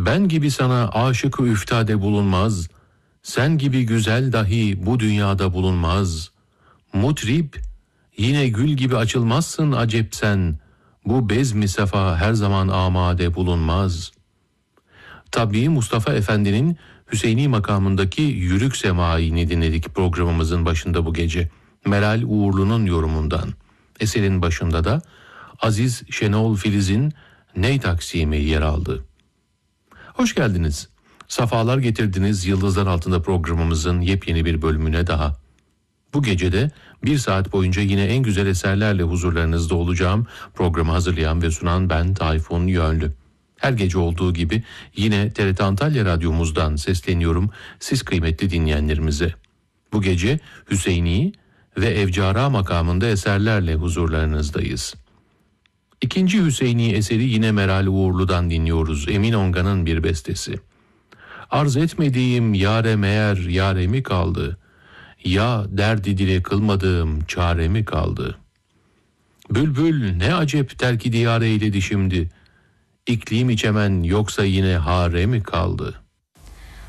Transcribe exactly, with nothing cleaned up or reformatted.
Ben gibi sana aşık-ı üftade bulunmaz, sen gibi güzel dahi bu dünyada bulunmaz. Mutrip, yine gül gibi açılmazsın acep sen, bu bezmi sefa her zaman amade bulunmaz. Tabii Mustafa Efendi'nin Hüseyni makamındaki Yürük Semai'ni dinledik programımızın başında bu gece. Meral Uğurlu'nun yorumundan. Eserin başında da Aziz Şenol Filiz'in Ney Taksimi yer aldı. Hoş geldiniz. Safalar getirdiniz Yıldızlar Altında programımızın yepyeni bir bölümüne daha. Bu gece de bir saat boyunca yine en güzel eserlerle huzurlarınızda olacağım. Programı hazırlayan ve sunan ben Tayfun Yönlü. Her gece olduğu gibi yine T R T Antalya Radyomuzdan sesleniyorum siz kıymetli dinleyenlerimize. Bu gece Hüseyni ve Evcara makamında eserlerle huzurlarınızdayız. İkinci Hüseyni eseri yine Meral Uğurlu'dan dinliyoruz. Emin Ongan'ın bir bestesi. Arz etmediğim yâre meğer yâremi kaldı. Ya derdi dile kılmadığım çaremi kaldı. Bülbül ne acep terki diyar eyledi şimdi. İklim içemen yoksa yine hare mi kaldı?